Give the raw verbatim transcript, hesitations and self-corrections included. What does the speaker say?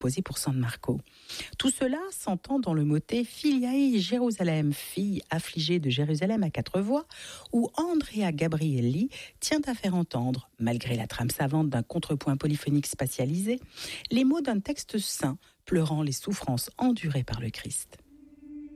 posé pour San Marco. Tout cela s'entend dans le motet Filiae Jérusalem, fille affligée de Jérusalem à quatre voix, où Andrea Gabrielli tient à faire entendre, malgré la trame savante d'un contrepoint polyphonique spatialisé, les mots d'un texte saint pleurant les souffrances endurées par le Christ.